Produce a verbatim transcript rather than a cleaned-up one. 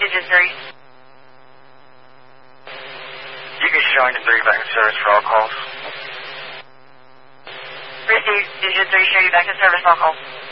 digit three. You can showing the three back in service for all calls. Receive digit three, show you back to service all calls.